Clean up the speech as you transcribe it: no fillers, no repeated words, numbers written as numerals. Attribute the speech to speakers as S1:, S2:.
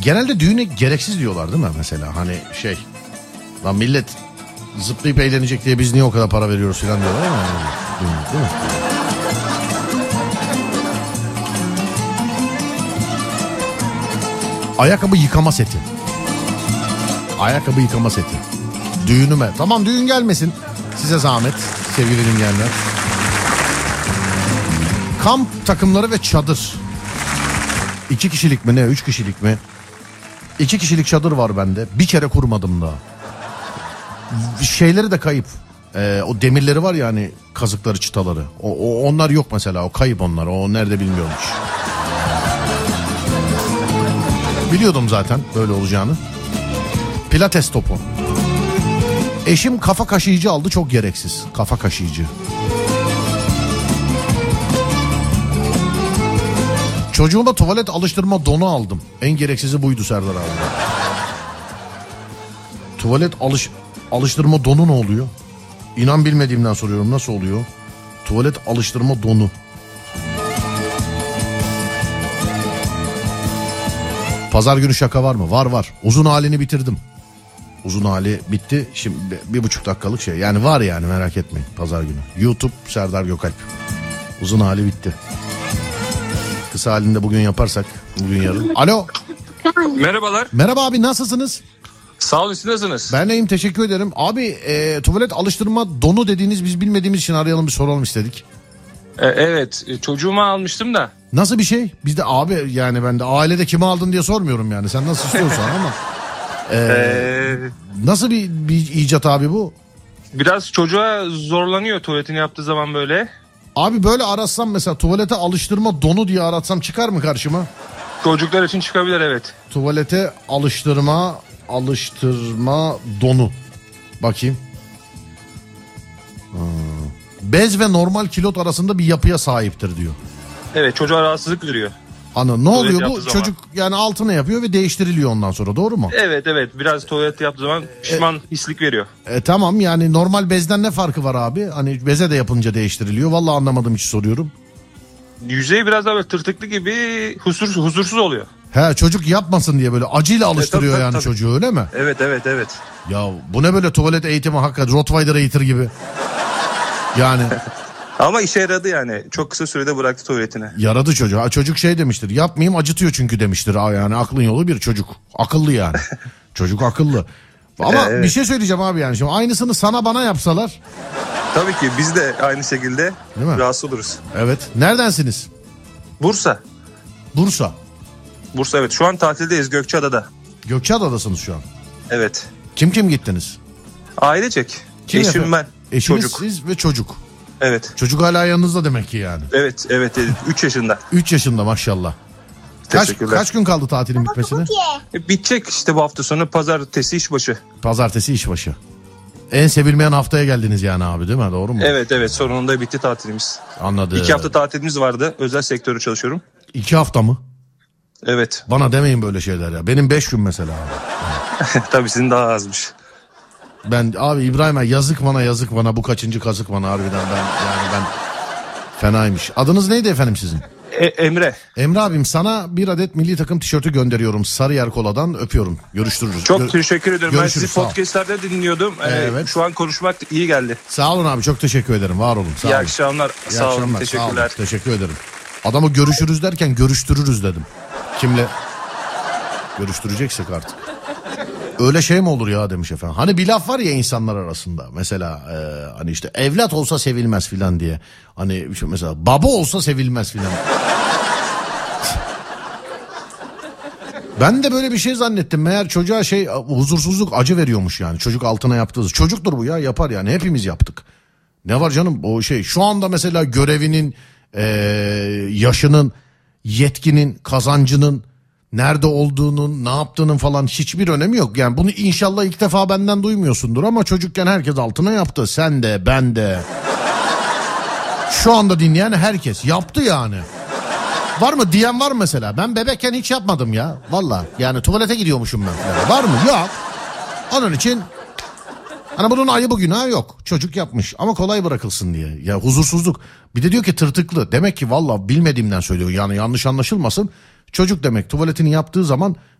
S1: Genelde düğüne gereksiz diyorlar değil mi mesela? Hani şey, lan millet zıplayıp eğlenecek diye biz niye o kadar para veriyoruz falan diyorlar ama düğün, değil mi? Ayakkabı yıkama seti. Ayakkabı yıkama seti. Düğünüme. Tamam, düğün gelmesin. Size zahmet sevgili dinleyenler. Kamp takımları ve çadır. 2 kişilik mi ne? 3 kişilik mi? 2 kişilik çadır var bende. Bir kere kurmadım daha. Şeyleri de kayıp. O demirleri var ya hani, kazıkları, çıtaları. Onlar yok mesela. O kayıp onlar. O nerede bilmiyormuş. Biliyordum zaten böyle olacağını. Pilates topu. Eşim kafa kaşıyıcı aldı, çok gereksiz. Kafa kaşıyıcı. Çocuğuma tuvalet alıştırma donu aldım. En gereksizi buydu Serdar abi. Tuvalet alıştırma donu ne oluyor? İnan bilmediğimden soruyorum, nasıl oluyor? Tuvalet alıştırma donu. Pazar günü şaka var mı? Var. Uzun halini bitirdim. Uzun hali bitti. Şimdi 1,5 dakikalık şey. Yani var yani, merak etmeyin. Pazar günü. YouTube Serdar Gökalp. Uzun hali bitti. Kısa halinde bugün yaparsak. Bugün yarın. Alo.
S2: Merhabalar.
S1: Merhaba abi, nasılsınız?
S2: Sağ olun, siz nasılsınız?
S1: Ben iyiyim, teşekkür ederim. Abi tuvalet alıştırma donu dediğiniz, biz bilmediğimiz için arayalım, bir soralım istedik.
S2: Evet, çocuğuma almıştım da.
S1: Nasıl bir şey? Biz de abi yani, ben de ailede kime aldın diye sormuyorum yani. Sen nasıl istiyorsan ama. Nasıl bir icat abi bu?
S2: Biraz çocuğa zorlanıyor tuvaletini yaptığı zaman böyle.
S1: Abi böyle aratsam mesela, tuvalete alıştırma donu diye aratsam çıkar mı karşıma?
S2: Çocuklar için çıkabilir, evet.
S1: Tuvalete alıştırma donu. Bakayım. Bez ve normal kilot arasında bir yapıya sahiptir diyor.
S2: Evet, çocuğa rahatsızlık veriyor.
S1: Ne oluyor bu? Çocuk yani altına yapıyor ve değiştiriliyor ondan sonra, doğru mu?
S2: Evet, biraz tuvalet yaptığı zaman pişman hislik veriyor.
S1: Tamam, yani normal bezden ne farkı var abi? Hani beze de yapınca değiştiriliyor. Vallahi anlamadım, hiç soruyorum.
S2: Yüzeyi biraz daha böyle tırtıklı gibi, huzursuz oluyor.
S1: He, çocuk yapmasın diye böyle acıyla alıştırıyor
S2: tabii,
S1: yani
S2: tabii.
S1: Çocuğu, öyle mi?
S2: Evet.
S1: Ya bu ne böyle tuvalet eğitimi, hakikaten Rottweiler eğitir gibi. Yani.
S2: Ama işe yaradı yani. Çok kısa sürede bıraktı tuvaletini.
S1: Yaradı çocuğa. Çocuk şey demiştir. Yapmayayım, acıtıyor çünkü demiştir. Yani aklın yolu bir, çocuk. Akıllı yani. Çocuk akıllı. Ama
S2: evet.
S1: Bir şey söyleyeceğim abi yani. Şimdi aynısını sana bana yapsalar.
S2: Tabii ki biz de aynı şekilde rahatsız oluruz.
S1: Evet. Neredensiniz?
S2: Bursa, evet. Şu an tatildeyiz, Gökçeada'da.
S1: Gökçeada'dasınız şu an.
S2: Evet.
S1: Kim gittiniz?
S2: Ailecek.
S1: Kim
S2: Eşim
S1: efendim?
S2: ben.
S1: Eşiniz,
S2: çocuk.
S1: siz ve çocuk.
S2: Evet.
S1: Çocuk hala yanınızda demek ki yani.
S2: Evet. 3 yaşında.
S1: 3 yaşında maşallah. Kaç gün kaldı tatilin bitmesine?
S2: Bitecek işte bu hafta sonu, pazartesi işbaşı.
S1: Pazartesi işbaşı. En sevilmeyen haftaya geldiniz yani abi, değil mi? Doğru mu?
S2: Evet, sonunda bitti tatilimiz.
S1: Anladım.
S2: 2 hafta tatilimiz vardı. Özel sektörde çalışıyorum.
S1: 2 hafta mı?
S2: Evet.
S1: Bana demeyin böyle şeyler ya. Benim 5 gün mesela abi.
S2: Tabii sizin daha azmış.
S1: Ben abi İbrahim'e yazık bana, bu kaçıncı kazık bana harbiden, ben fenaymış. Adınız neydi efendim sizin?
S2: Emre.
S1: Emre abim, sana bir adet milli takım tişörtü gönderiyorum Sarıyer Kola'dan, öpüyorum. Görüşürüz.
S2: Çok teşekkür ederim. Ben sizi
S1: sağ ol.
S2: podcastlerde dinliyordum.
S1: Evet.
S2: Şu an konuşmak iyi geldi.
S1: Sağ olun abi, çok teşekkür ederim, var olun. Sağ
S2: İyi
S1: olun.
S2: akşamlar.
S1: İyi
S2: Sağ olun.
S1: akşamlar,
S2: Teşekkürler.
S1: sağ olun, teşekkür ederim. Adamı görüşürüz derken görüştürürüz dedim. Kimle? Görüştüreceksek artık. Öyle şey mi olur ya demiş efendim. Hani bir laf var ya insanlar arasında. Mesela hani işte evlat olsa sevilmez filan diye. Hani mesela baba olsa sevilmez filan. Ben de böyle bir şey zannettim. Meğer çocuğa huzursuzluk, acı veriyormuş yani. Çocuk altına yaptığı. Çocuktur bu ya, yapar yani, hepimiz yaptık. Ne var canım o şey. Şu anda mesela görevinin, yaşının, yetkinin, kazancının, nerede olduğunun, ne yaptığının falan hiçbir önemi yok. Yani bunu inşallah ilk defa benden duymuyorsundur ama çocukken herkes altına yaptı. Sen de, ben de. Şu anda dinleyen herkes yaptı yani. Var mı diyen var mı mesela? Ben bebekken hiç yapmadım ya. Valla yani tuvalete gidiyormuşum ben. Var mı? Yok. Onun için hani bunun ayıbı günahı yok. Çocuk yapmış ama kolay bırakılsın diye. Ya huzursuzluk. Bir de diyor ki tırtıklı. Demek ki valla bilmediğimden söylüyor. Yani yanlış anlaşılmasın. Çocuk demek tuvaletini yaptığı zaman